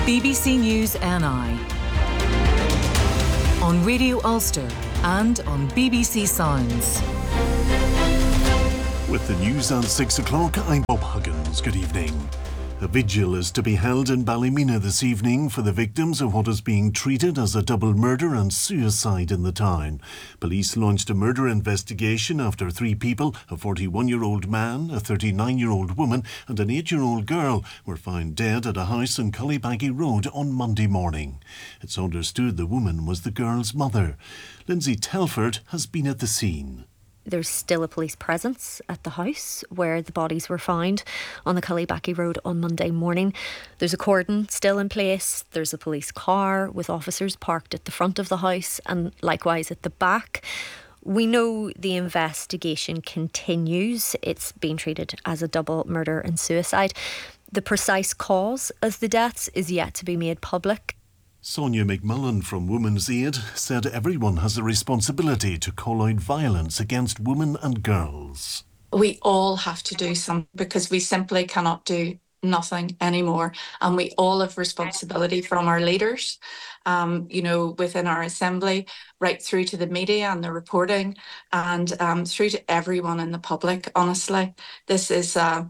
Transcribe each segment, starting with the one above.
BBC News NI on Radio Ulster and on BBC Sounds. With the news at 6 o'clock, I'm Bob Huggins. Good evening. A vigil is to be held in Ballymena this evening for the victims of what is being treated as a double murder and suicide in the town. Police launched a murder investigation after 3 people, a 41-year-old man, a 39-year-old woman and an 8-year-old girl, were found dead at a house on Cullibaggy Road on Monday morning. It's understood the woman was the girl's mother. Lindsay Telford has been at the scene. There's still a police presence at the house where the bodies were found on the Cullibaggy Road on Monday morning. There's a cordon still in place. There's a police car with officers parked at the front of the house and likewise at the back. We know the investigation continues. It's been treated as a double murder and suicide. The precise cause of the deaths is yet to be made public. Sonia McMullen from Women's Aid said everyone has a responsibility to call out violence against women and girls. We all have to do something because we simply cannot do nothing anymore. And we all have responsibility from our leaders, within our assembly, right through to the media and the reporting and through to everyone in the public. Honestly, this is a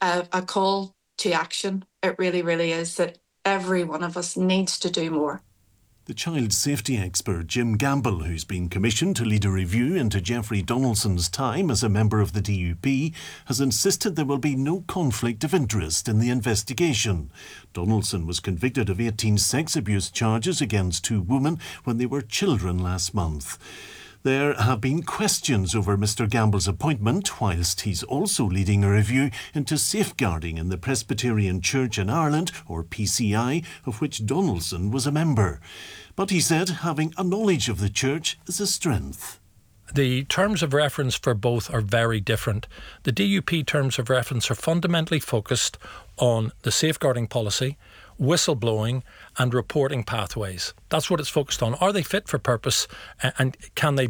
call to action. It really, really is that every one of us needs to do more. The child safety expert Jim Gamble, who's been commissioned to lead a review into Jeffrey Donaldson's time as a member of the DUP, has insisted there will be no conflict of interest in the investigation. Donaldson was convicted of 18 sex abuse charges against 2 women when they were children last month. There have been questions over Mr Gamble's appointment, whilst he's also leading a review into safeguarding in the Presbyterian Church in Ireland, or PCI, of which Donaldson was a member. But he said having a knowledge of the church is a strength. The terms of reference for both are very different. The DUP terms of reference are fundamentally focused on the safeguarding policy, whistleblowing and reporting pathways. That's what it's focused on. Are they fit for purpose and can they